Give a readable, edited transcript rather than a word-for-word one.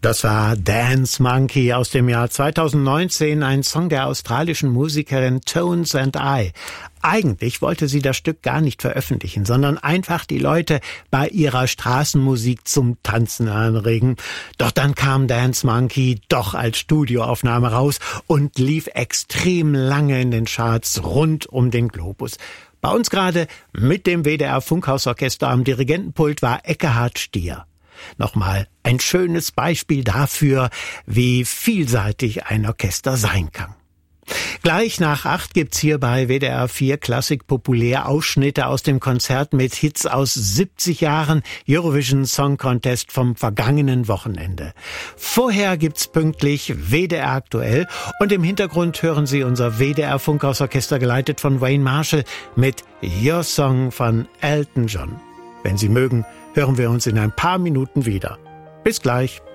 Das war Dance Monkey aus dem Jahr 2019, ein Song der australischen Musikerin Tones and I. Eigentlich wollte sie das Stück gar nicht veröffentlichen, sondern einfach die Leute bei ihrer Straßenmusik zum Tanzen anregen. Doch dann kam Dance Monkey doch als Studioaufnahme raus und lief extrem lange in den Charts rund um den Globus. Bei uns gerade mit dem WDR Funkhausorchester am Dirigentenpult war Ekkehard Stier. Nochmal ein schönes Beispiel dafür, wie vielseitig ein Orchester sein kann. Gleich nach 8 gibt's hier bei WDR 4 Klassik populär Ausschnitte aus dem Konzert mit Hits aus 70 Jahren Eurovision Song Contest vom vergangenen Wochenende. Vorher gibt's pünktlich WDR aktuell und im Hintergrund hören Sie unser WDR Funkhausorchester geleitet von Wayne Marshall mit Your Song von Elton John. Wenn Sie mögen, hören wir uns in ein paar Minuten wieder. Bis gleich.